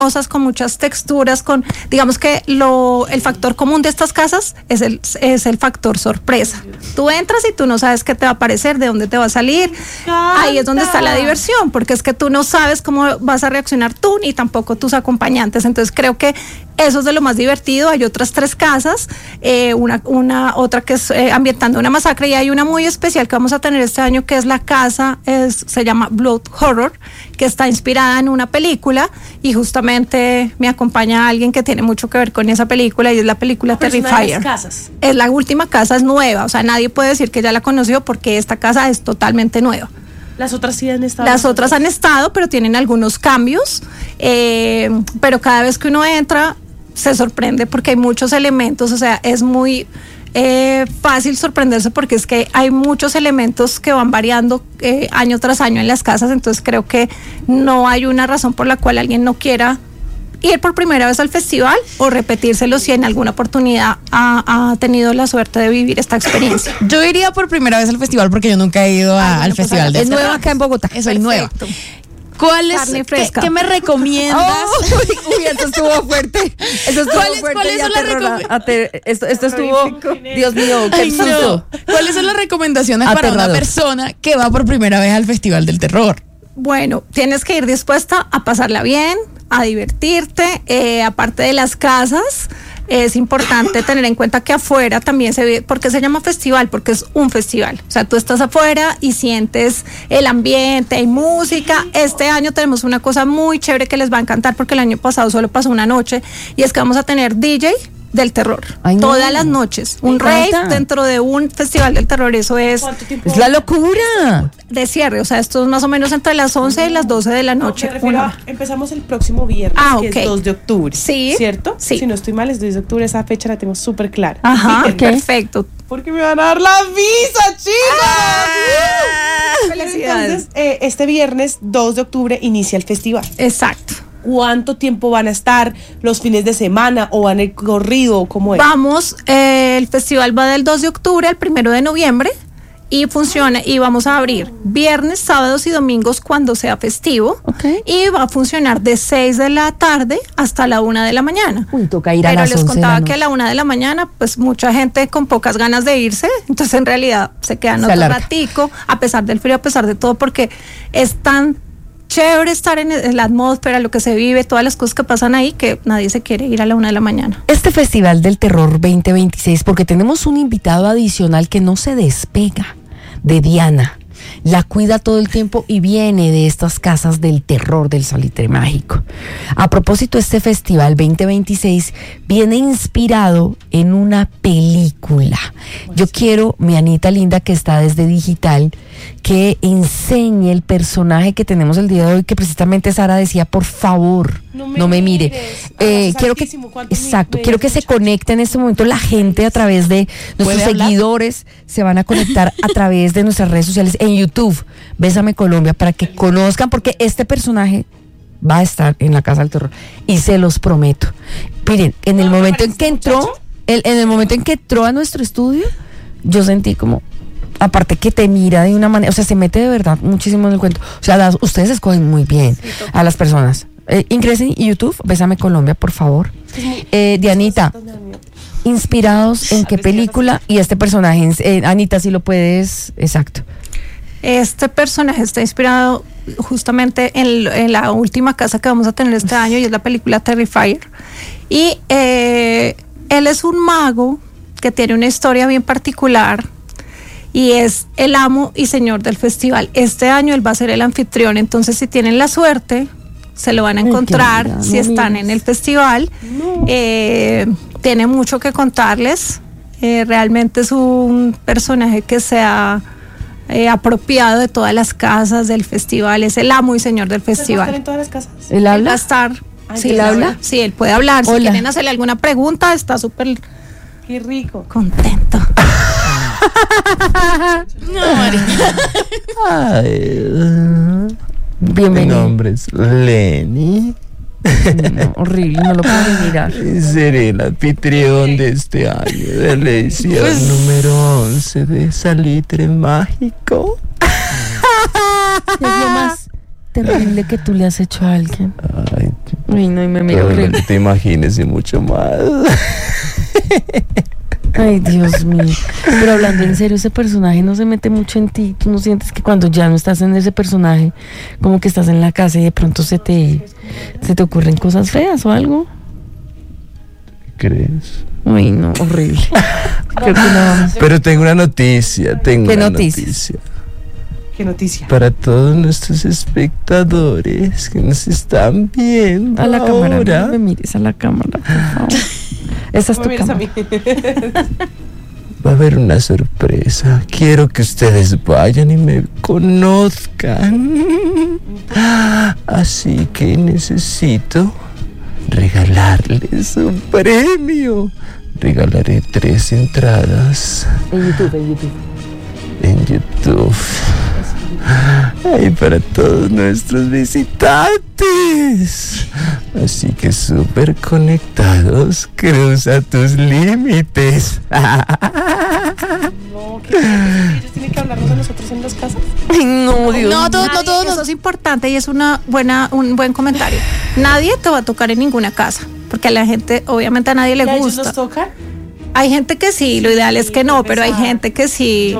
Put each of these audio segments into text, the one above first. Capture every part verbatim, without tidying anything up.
cosas, con muchas texturas, con, digamos que lo, el factor común de estas casas es el, es el factor sorpresa. Tú entras y tú no sabes qué te va a aparecer, de dónde te va a salir. Ahí es donde está la diversión, porque es que tú no sabes cómo vas a reaccionar tú, ni tampoco tus acompañantes. Entonces creo que eso es de lo más divertido. Hay otras tres casas, eh, una, una otra que es eh, ambientando una masacre, y hay una muy especial que vamos a tener este año, que es la casa, es, se llama Blood Horror, que está inspirada en una película, y justamente me acompaña alguien que tiene mucho que ver con esa película, y es la película Terrifier. Es la última casa, es nueva, o sea, nadie puede decir que ya la conoció, porque esta casa es totalmente nueva. Las otras sí han estado. Las otras han estado, pero tienen algunos cambios, eh, pero cada vez que uno entra se sorprende porque hay muchos elementos, o sea, es muy eh, fácil sorprenderse, porque es que hay muchos elementos que van variando eh, año tras año en las casas. Entonces creo que no hay una razón por la cual alguien no quiera ir por primera vez al festival o repetírselo si en alguna oportunidad ha, ha tenido la suerte de vivir esta experiencia. Yo iría por primera vez al festival porque yo nunca he ido a, ah, bueno, pues al festival. Es nueva acá en Bogotá. Soy nueva. ¿Cuál es, ¿qué, ¿Qué me recomiendas? Oh, uy, uy, esto estuvo fuerte. Esto estuvo ¿Cuáles, fuerte ¿cuáles y son las recomendaciones? Esto, esto estuvo, Dios mío, qué Ay, susto. no. ¿Cuáles son las recomendaciones Aterrador. para una persona que va por primera vez al Festival del Terror? Bueno, tienes que ir dispuesta a pasarla bien, a divertirte, eh, aparte de las casas. Es importante tener en cuenta que afuera también se ve, porque se llama festival, porque es un festival. O sea, tú estás afuera y sientes el ambiente, hay música. Este año tenemos una cosa muy chévere que les va a encantar, porque el año pasado solo pasó una noche, y es que vamos a tener D J del terror. Ay, no. Todas las noches. Un rave dentro de un festival del terror, eso es... Es la locura. De cierre, o sea, esto es más o menos entre las once y las doce de la noche. No, una. Empezamos el próximo viernes, ah, que okay. es dos de octubre. Sí. ¿Cierto? Sí. Si no estoy mal, es dos de octubre, esa fecha la tengo súper clara. Ajá, okay. Perfecto. Porque me van a dar la visa, chicos. ¡Ah! Uh, felicidades. Entonces, eh, este viernes dos de octubre inicia el festival. Exacto. ¿Cuánto tiempo van a estar? ¿Los fines de semana o van a ir corrido? ¿Cómo es? Vamos, eh, el festival va del dos de octubre al primero de noviembre y funciona, y vamos a abrir viernes, sábados y domingos cuando sea festivo. Okay. Y va a funcionar de seis de la tarde hasta la una de la mañana. Uy, toca ir a Pero las les once contaba de la que a la una de la mañana, pues mucha gente con pocas ganas de irse, entonces en realidad se quedan se otro alarga. ratico, a pesar del frío, a pesar de todo, porque es tan chévere estar en, en la atmósfera, lo que se vive, todas las cosas que pasan ahí, que nadie se quiere ir a la una de la mañana. Este Festival del Terror veinte veintiséis, porque tenemos un invitado adicional que no se despega de Diana, la cuida todo el tiempo y viene de estas casas del terror del Salitre Mágico. A propósito, este Festival veinte veintiséis viene inspirado en una película. Yo quiero, mi Anita linda, que está desde Digital, que enseñe el personaje que tenemos el día de hoy, que precisamente Sara decía, por favor, no me, no me mire. Eh, quiero que, exacto, quiero que se conecte en este momento la gente a través de nuestros seguidores, se van a conectar a través de nuestras redes sociales en YouTube, Bésame Colombia, para que conozcan, porque este personaje va a estar en la Casa del Terror y se los prometo. Miren, en el momento en que entró, el, en el momento en que entró a nuestro estudio, yo sentí como, aparte que te mira de una manera, o sea, se mete de verdad muchísimo en el cuento. O sea, las, ustedes escogen muy bien sí, a las personas. Eh, ingresen en YouTube, Bésame Colombia, por favor. Eh, Dianita, ¿inspirados en qué película? Y este personaje, eh, Anita, si lo puedes, exacto. Este personaje está inspirado justamente en, en la última casa que vamos a tener este año, y es la película Terrifier. Y eh, él es un mago que tiene una historia bien particular, y es el amo y señor del festival. Este año él va a ser el anfitrión, entonces si tienen la suerte, se lo van a encontrar. Ay, si están en el festival. No. Eh, tiene mucho que contarles. Eh, realmente es un personaje que se ha eh, apropiado de todas las casas del festival. Es el amo y señor del festival. ¿Va a estar en todas las casas? ¿Él habla? Él va a estar. Ay, sí, ¿él habla? Sí, él puede hablar. Hola. Si quieren hacerle alguna pregunta, está súper... Qué rico. Contento. No, María. Bienvenido. Mi nombre es Lenny. No, horrible, no lo puedo mirar. Seré el anfitrión de este año de la edición pues... número once de Salitre Mágico. ¿Qué es lo más terrible que tú le has hecho a alguien? Ay, Ay, no, y me miro Todo lo horrible. que te imagines y mucho más. Ay, Dios mío. Pero hablando en serio, ese personaje no se mete mucho en ti. ¿Tú no sientes que cuando ya no estás en ese personaje, como que estás en la casa y de pronto se te, se te ocurren cosas feas o algo? ¿Crees? Ay, no, horrible. Creo que no vamos. Pero tengo una noticia, tengo ¿Qué una noticias? noticia. Qué noticia. Para todos nuestros espectadores que nos están viendo A la cámara, ahora. no me mires a la cámara, por favor. Esa es No tu me mires a cámara. mí. Va a haber una sorpresa. Quiero que ustedes vayan y me conozcan. Así que necesito regalarles un premio. Regalaré tres entradas En YouTube, en YouTube. en YouTube. Ay, para todos nuestros visitantes. Así que súper conectados, cruza tus límites. No, ¿qué? ¿Ellos tienen que hablarnos a nosotros en las casas? Ay, no, Dios. No, todo, no, Nadie- todo, no. eso es importante y es una buena, un buen comentario. Nadie te va a tocar en ninguna casa, porque a la gente, obviamente a nadie le ¿Y a ellos gusta. nos tocan? Hay gente que sí, lo ideal es que no, pero hay gente que sí.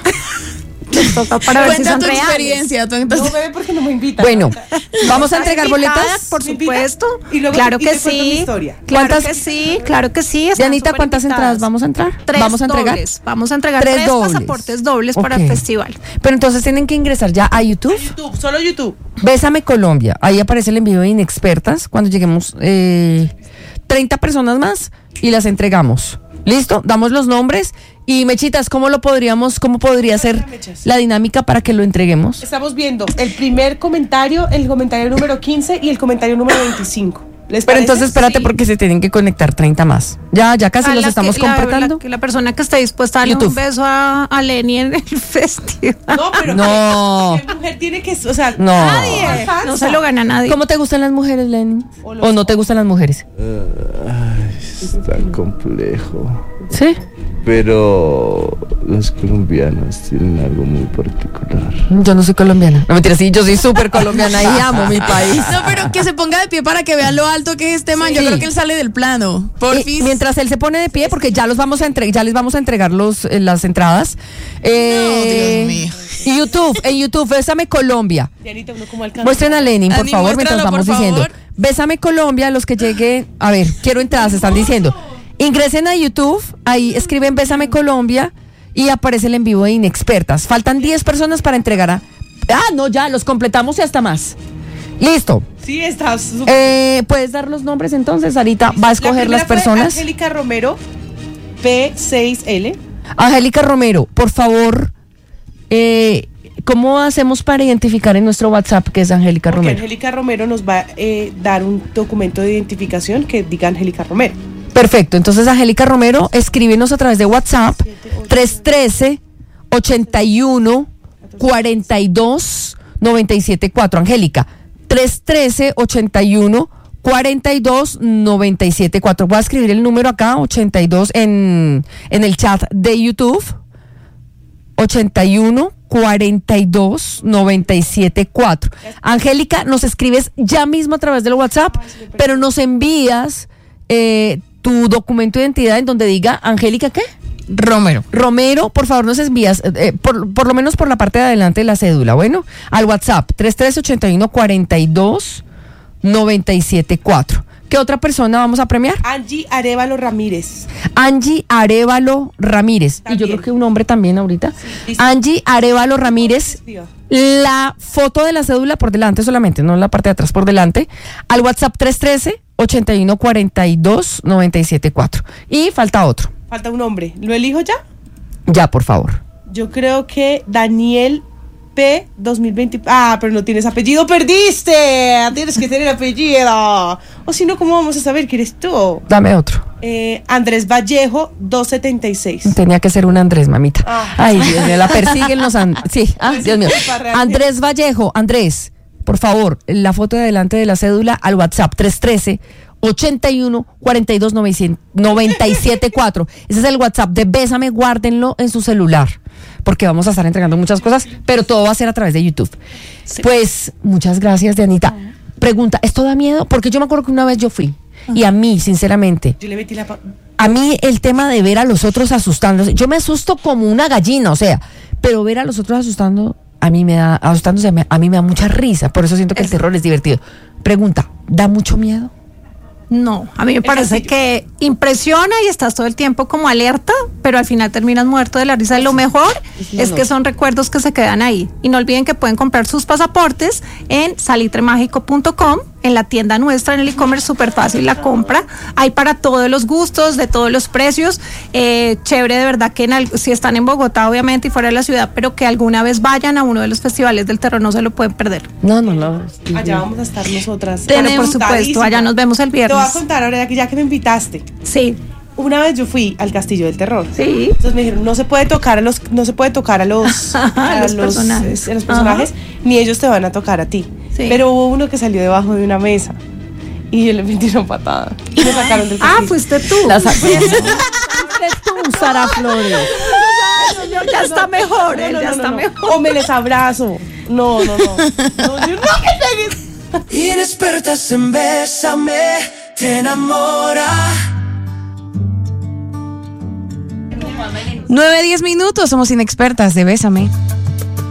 Les toca para ver si Cuenta son tu reales. experiencia, tú No, entonces. bebé, porque no me invitan. Bueno, vamos a entregar Invitada, boletas. por ¿Me invitan? supuesto. Y luego claro te- y que te cuento mi sí. historia. Claro ¿Cuántas- que sí, claro que sí. están Dianita, súper ¿cuántas invitadas. entradas vamos a entrar? Tres ¿Vamos a entregar? dobles. Vamos a entregar Tres tres, dobles. pasaportes dobles para el Ok. festival. Pero entonces tienen que ingresar ya a YouTube. YouTube, solo YouTube. Bésame Colombia. Ahí aparece el envío de Inexpertas. Cuando lleguemos eh, treinta personas más y las entregamos. ¿Listo? Damos los nombres. Y Mechitas, ¿cómo lo podríamos, cómo podría ser Mechas. la dinámica para que lo entreguemos? Estamos viendo el primer comentario, el comentario número quince y el comentario número veinticinco. ¿Les Pero parece? entonces espérate Sí. porque se tienen que conectar treinta más. Ya, ya casi A los la estamos que- la- completando. La, la persona que esté dispuesta a darle YouTube. un beso a, a Lenny en el festival. No, pero No. ¿qué mujer tiene que, o sea, No. Nadie. alcanza? No se lo gana nadie. ¿Cómo te gustan las mujeres, Lenny? O los- ¿O no te gustan las mujeres? Ay, es tan complejo. ¿Sí? Pero los colombianos tienen algo muy particular. Yo no soy colombiana. No, mentira, sí, yo soy súper colombiana y amo mi país. No, pero que se ponga de pie para que vean lo alto que es este man. Yo Sí. creo que él sale del plano. Por Y fin. mientras él se pone de pie, porque ya los vamos a entre- ya les vamos a entregar los, eh, las entradas. Eh, No, Dios mío. Y YouTube, en YouTube, Bésame Colombia. Dianita, uno como alcanza. Muestren a Lenin, por Ani, favor, mientras muéstralo, vamos por diciendo. favor. Bésame Colombia, los que lleguen. A ver, quiero entradas, están diciendo. Ingresen a YouTube, ahí escriben Bésame Colombia y aparece el en vivo de Inexpertas. Faltan diez personas para entregar a. Ah, no, ya, los completamos y hasta más. Listo. Sí, está súper. Eh, ¿Puedes dar los nombres entonces? Ahorita va a La escoger primera las fue personas. Angélica Romero, P seis L. Angélica Romero, por favor, eh, ¿cómo hacemos para identificar en nuestro WhatsApp que es Angélica Porque Romero? Angélica Romero nos va a eh, dar un documento de identificación que diga Angélica Romero. Perfecto, entonces Angélica Romero, escríbenos a través de WhatsApp tres uno tres, ocho uno, cuatro dos, nueve siete cuatro. Angélica, tres uno tres, ocho uno, cuatro dos, nueve siete cuatro. Voy a escribir el número acá, ochenta y dos, en, en el chat de YouTube. ochenta y uno, cuarenta y dos, noventa y siete cuatro. Angélica, nos escribes ya mismo a través del WhatsApp, pero nos envías eh, tu documento de identidad en donde diga Angélica, ¿qué? Romero. Romero, por favor nos envías, eh, por, por lo menos por la parte de adelante de la cédula, bueno, al WhatsApp tres tres ocho uno, cuatro dos, nueve siete cuatro. ¿Qué otra persona vamos a premiar? Angie Arevalo Ramírez. Angie Arevalo Ramírez. Y yo También. creo que un hombre también ahorita. listo. Angie Arevalo Ramírez. Escriba. La foto de la cédula por delante solamente, no la parte de atrás, por delante. Al WhatsApp tres uno tres, ocho uno, cuatro dos, nueve siete cuatro. Y falta otro. Falta un hombre. ¿Lo elijo ya? Ya, por favor. Yo creo que Daniel P dos mil veinte. Ah, pero no tienes apellido, perdiste. Tienes que tener apellido. O si no, ¿cómo vamos a saber que eres tú? Dame otro. Eh, Andrés Vallejo doscientos setenta y seis. Tenía que ser un Andrés, mamita. Ah. Ay, Dios mío, la persiguen los... an- sí, ah, Pues Dios mío. sí, para real. Andrés Vallejo, Andrés, por favor, la foto de adelante de la cédula al WhatsApp tres uno tres, ocho uno, cuatro dos, nueve siete cuatro. Ese es el WhatsApp de Bésame, guárdenlo en su celular, porque vamos a estar entregando muchas cosas, pero todo va a ser a través de YouTube. Pues, muchas gracias, Dianita. Pregunta, ¿esto da miedo? Porque yo me acuerdo que una vez yo fui y a mí, sinceramente, Yo le metí la... pa- a mí el tema de ver a los otros asustándose, yo me asusto como una gallina, o sea, pero ver a los otros asustando, a mí me da, asustándose, a mí me da mucha risa, por eso siento que el terror es divertido. Pregunta, ¿da mucho miedo? No, a mí me El parece castillo. que impresiona y estás todo el tiempo como alerta, pero al final terminas muerto de la risa. Lo mejor es que son recuerdos que se quedan ahí. Y no olviden que pueden comprar sus pasaportes en salitremágico punto com, en la tienda nuestra, en el e-commerce, súper fácil la compra. Hay para todos los gustos, de todos los precios. Eh, chévere de verdad que en al- si están en Bogotá, obviamente, y fuera de la ciudad, pero que alguna vez vayan a uno de los festivales del terror, no se lo pueden perder. No, no, no. Allá vamos a estar nosotras. Pero por supuesto, Montadísimas. allá nos vemos el Te voy a viernes. contar ahora que ya que me invitaste. Sí, Una vez yo fui al Castillo del Terror. sí. Entonces me dijeron, no se puede tocar a los, no se puede tocar a los, A los personajes. a los personajes, ni ellos te van a tocar a ti. Sí. Pero hubo uno que salió debajo de una mesa y yo le metí una patada. Y me sacaron del Ah, castillo. fuiste tú. La sacó. tú, Sara Flores. Señor, ya está mejor, No, él no, ya no, está no. mejor. O me les abrazo. No, no, no. No, yo no me pegues. Inexpertas en Bésame, te enamora. Nueve, diez minutos, somos inexpertas de Bésame.